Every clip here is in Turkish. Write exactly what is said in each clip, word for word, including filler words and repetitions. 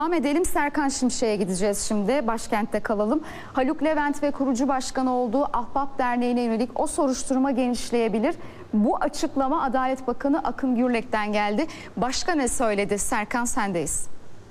Devam edelim. Serkan Şimşek'e gideceğiz şimdi. Başkentte kalalım. Haluk Levent ve kurucu başkanı olduğu Ahbap Derneği'ne yönelik o soruşturma genişleyebilir. Bu açıklama Adalet Bakanı Akın Gürlek'ten geldi. Başka ne söyledi? Serkan, sendeyiz.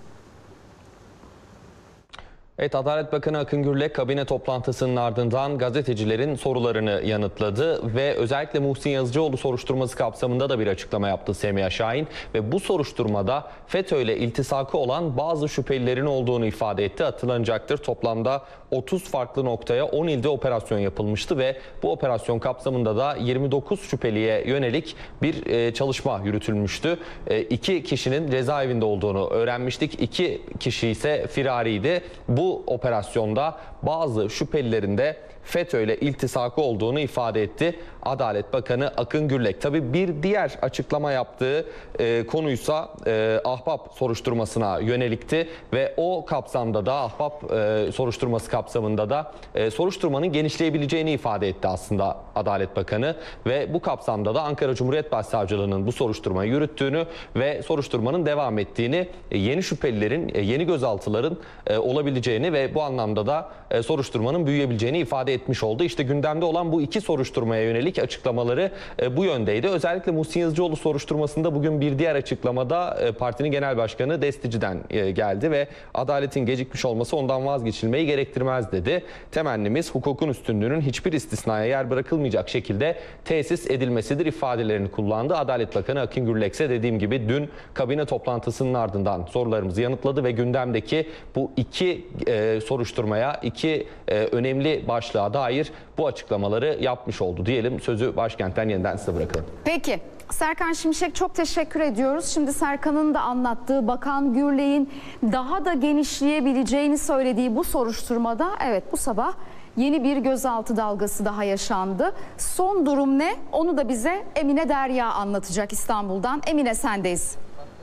Evet, Adalet Bakanı Akın Gürlek kabine toplantısının ardından gazetecilerin sorularını yanıtladı ve özellikle Muhsin Yazıcıoğlu soruşturması kapsamında da bir açıklama yaptı Semiha Şahin ve bu soruşturmada FETÖ ile iltisakı olan bazı şüphelilerin olduğunu ifade etti. Hatırlanacaktır, toplamda otuz farklı noktaya on ilde operasyon yapılmıştı ve bu operasyon kapsamında da yirmi dokuz şüpheliye yönelik bir çalışma yürütülmüştü. İki kişinin cezaevinde olduğunu öğrenmiştik. İki kişi ise firariydi. Bu Bu operasyonda bazı şüphelilerin de FETÖ ile iltisakı olduğunu ifade etti Adalet Bakanı Akın Gürlek. Tabii bir diğer açıklama yaptığı e, konuysa e, Ahbap soruşturmasına yönelikti ve o kapsamda da Ahbap e, soruşturması kapsamında da e, soruşturmanın genişleyebileceğini ifade etti aslında Adalet Bakanı ve bu kapsamda da Ankara Cumhuriyet Başsavcılığı'nın bu soruşturmayı yürüttüğünü ve soruşturmanın devam ettiğini, e, yeni şüphelilerin, e, yeni gözaltıların e, olabileceğini ve bu anlamda da e, soruşturmanın büyüyebileceğini ifade etmiş oldu. İşte gündemde olan bu iki soruşturmaya yönelik açıklamaları e, bu yöndeydi. Özellikle Muhsin Yazıcıoğlu soruşturmasında bugün bir diğer açıklamada e, partinin genel başkanı Destici'den e, geldi ve adaletin gecikmiş olması ondan vazgeçilmeyi gerektirmez dedi. Temennimiz hukukun üstünlüğünün hiçbir istisnaya yer bırakılmayacak şekilde tesis edilmesidir ifadelerini kullandı. Adalet Bakanı Akın Gürlek ise dediğim gibi dün kabine toplantısının ardından sorularımızı yanıtladı ve gündemdeki bu iki e, soruşturmaya, iki e, önemli başlığa dair bu açıklamaları yapmış oldu diyelim. Sözü başkentten yeniden size bırakalım. Peki. Serkan Şimşek, çok teşekkür ediyoruz. Şimdi Serkan'ın da anlattığı, Bakan Gürlek'in daha da genişleyebileceğini söylediği bu soruşturmada evet bu sabah yeni bir gözaltı dalgası daha yaşandı. Son durum ne? Onu da bize Emine Derya anlatacak İstanbul'dan. Emine, sendeyiz.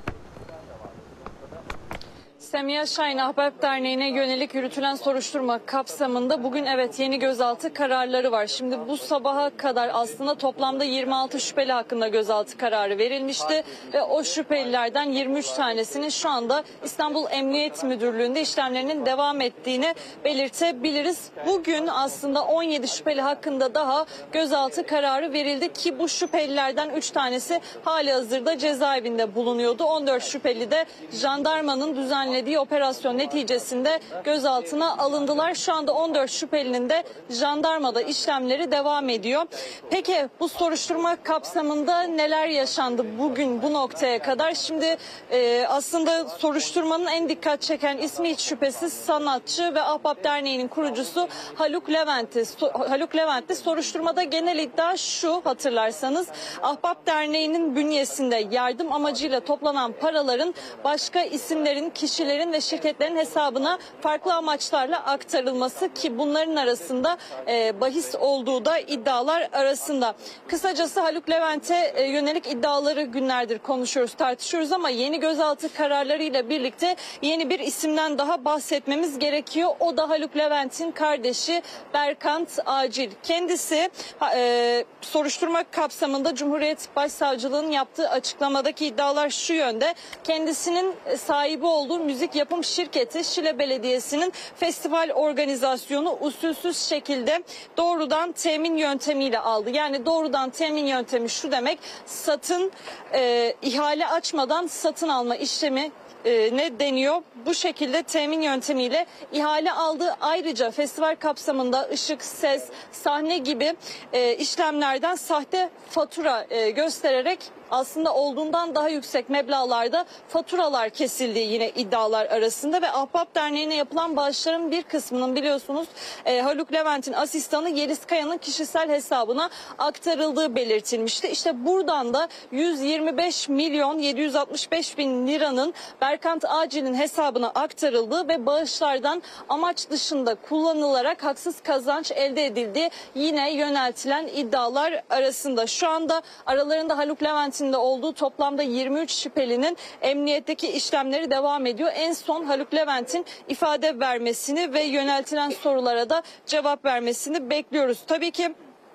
Semiha Şahin, Ahbap Derneği'ne yönelik yürütülen soruşturma kapsamında bugün evet yeni gözaltı kararları var. Şimdi bu sabaha kadar aslında toplamda yirmi altı şüpheli hakkında gözaltı kararı verilmişti ve o şüphelilerden yirmi üç tanesinin şu anda İstanbul Emniyet Müdürlüğü'nde işlemlerinin devam ettiğini belirtebiliriz. Bugün aslında on yedi şüpheli hakkında daha gözaltı kararı verildi ki bu şüphelilerden üç tanesi halihazırda cezaevinde bulunuyordu. on dört şüpheli de jandarmanın düzenlediği operasyon neticesinde gözaltına alındılar. Şu anda on dört şüphelinin de jandarmada işlemleri devam ediyor. Peki bu soruşturma kapsamında neler yaşandı bugün bu noktaya kadar? Şimdi e, aslında soruşturmanın en dikkat çeken ismi hiç şüphesiz sanatçı ve Ahbap Derneği'nin kurucusu Haluk Levent'ti. So, Haluk Levent'ti. Soruşturmada genel iddia şu, hatırlarsanız Ahbap Derneği'nin bünyesinde yardım amacıyla toplanan paraların başka isimlerin, kişilerin ve şirketlerin hesabına farklı amaçlarla aktarılması ki bunların arasında e, bahis olduğu da iddialar arasında. Kısacası Haluk Levent'e e, yönelik iddiaları günlerdir konuşuyoruz, tartışıyoruz ama yeni gözaltı kararlarıyla birlikte yeni bir isimden daha bahsetmemiz gerekiyor. O da Haluk Levent'in kardeşi Berkant Acil. Kendisi e, soruşturma kapsamında Cumhuriyet Başsavcılığı'nın yaptığı açıklamadaki iddialar şu yönde: kendisinin sahibi olduğu müzik yapım şirketi Şile Belediyesi'nin festival organizasyonu usulsüz şekilde doğrudan temin yöntemiyle aldı. Yani doğrudan temin yöntemi şu demek: satın e, ihale açmadan satın alma işlemi ne deniyor? Bu şekilde temin yöntemiyle ihale aldı. Ayrıca festival kapsamında ışık, ses, sahne gibi e, işlemlerden sahte fatura e, göstererek aslında olduğundan daha yüksek meblağlarda faturalar kesildiği yine iddialar arasında ve Ahbap Derneği'ne yapılan bağışların bir kısmının biliyorsunuz e, Haluk Levent'in asistanı Yeliz Kaya'nın kişisel hesabına aktarıldığı belirtilmişti. İşte buradan da yüz yirmi beş milyon yedi yüz altmış beş bin liranın Berkant Acil'in hesabına aktarıldığı ve bağışlardan amaç dışında kullanılarak haksız kazanç elde edildiği yine yöneltilen iddialar arasında. Şu anda aralarında Haluk Levent'in olduğu toplamda yirmi üç şüphelinin emniyetteki işlemleri devam ediyor. En son Haluk Levent'in ifade vermesini ve yöneltilen sorulara da cevap vermesini bekliyoruz. Tabii ki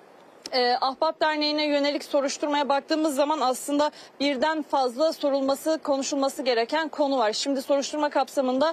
E, Ahbap Derneği'ne yönelik soruşturmaya baktığımız zaman aslında birden fazla sorulması, konuşulması gereken konu var. Şimdi soruşturma kapsamında